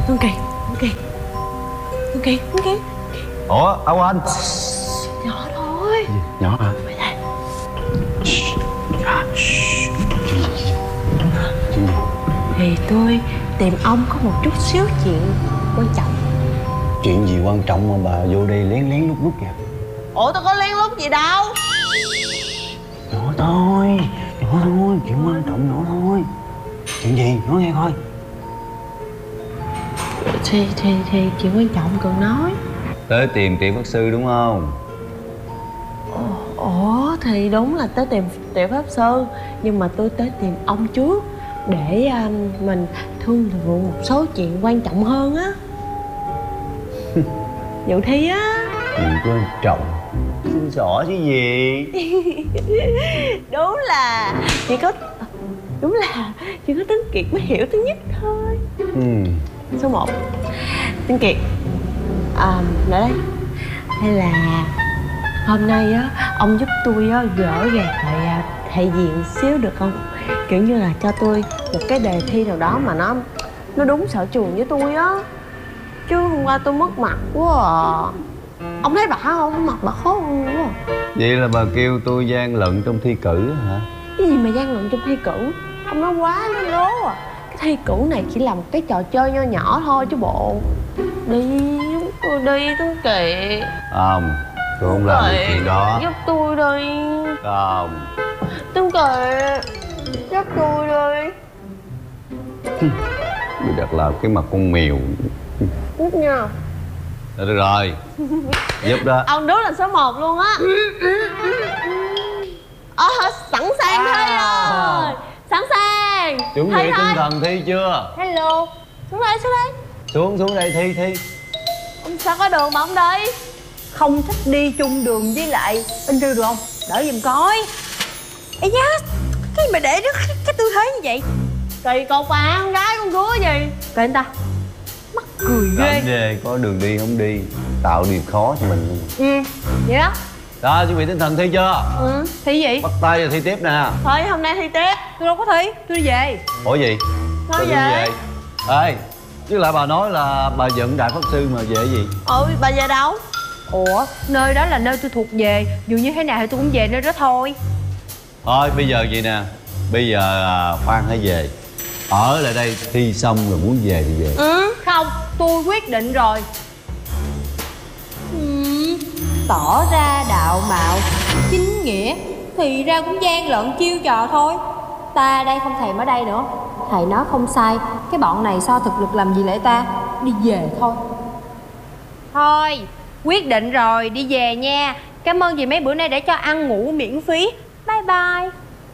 Tuấn Kiệt, Tuấn Kiệt, Tuấn Kiệt, Tuấn Kiệt. Ủa, Âu Anh? Nhỏ thôi. Gì? Nhỏ hả? Mày đây. Thì tôi tìm ông có một chút xíu chuyện quan trọng. Chuyện gì quan trọng mà bà vô đây lén lén lút lút vậy? Ủa tôi có lén lút gì đâu. Nhỏ thôi, chuyện quan trọng nhỏ thôi. Chuyện gì? Nói nghe coi. Thì chuyện quan trọng cần nói. Tới tìm Triệu Pháp Sư đúng không? Ủa thì đúng là tới tìm Triệu Pháp Sư, nhưng mà tôi tới tìm ông trước để mình thương lượng một số chuyện quan trọng hơn á. Dự thi á. Chuyện quan trọng? Xin xỏ chứ gì? Đúng là chỉ có Tuấn Kiệt mới hiểu thứ nhất thôi. Số 1, Tuấn Kiệt, lại đây. Hay là hôm nay á ông giúp tôi á gỡ gạc lại thầy diện xíu được không? Kiểu như là cho tôi một cái đề thi nào đó mà nó đúng sở trường với tôi á. Chứ hôm qua tôi mất mặt quá à. Ông thấy bả không? Mặt bả khó hơn quá à. Vậy là bà kêu tôi gian lận trong thi cử hả? Cái gì mà gian lận trong thi cử? Ông nói quá nó lố à. Cái thi cử này chỉ là một cái trò chơi nho nhỏ thôi chứ bộ. Đi giúp tôi đi Tuấn Kiệt. Không, tôi không làm được chuyện đó. Giúp tôi đi. Không. Tuấn Kiệt, giúp tôi đi. Tôi đặt làm cái mặt con mèo. Giúp nha. Được rồi. Giúp đó. Ông đúng là số 1 luôn á. Sẵn sàng thi rồi. Sẵn sàng. Chuẩn bị tinh thần thi chưa? Hello. Xuống đây, xuống đây. Xuống đây thi. Ông sao có đường mà ông đi? Không thích đi chung đường với lại anh Tư được không? Đỡ giùm coi. Ê nhá, cái mà để đó cái tư thế như vậy. Kỳ cục à, con gái con đứa gì? Kệ anh ta. Mắc cười ghê. Về có đường đi không đi, tạo điều khó cho mình. Vậy đó. Đó, chuẩn bị tinh thần thi chưa? Thi gì? Bắt tay rồi thi tiếp nè. Thôi hôm nay thi tiếp. Tôi đâu có thi, tôi đi về. Ủa gì? Thôi về. Ê, chứ lại bà nói là bà giận Đại Pháp Sư mà về gì? Bà về đâu? Ủa, nơi đó là nơi tôi thuộc về. Dù như thế nào thì tôi cũng về nơi đó thôi. Thôi bây giờ vậy nè. Bây giờ Khoan hãy về. Ở lại đây thi xong rồi muốn về thì về. Không, tôi quyết định rồi. Tỏ ra đạo mạo chính nghĩa thì ra cũng gian lận chiêu trò thôi. Ta đây không thèm ở đây nữa. Thầy nói không sai. Cái bọn này so thực lực làm gì lại ta. Đi về thôi. Thôi, quyết định rồi, đi về nha. Cảm ơn vì mấy bữa nay đã cho ăn ngủ miễn phí. Bye bye.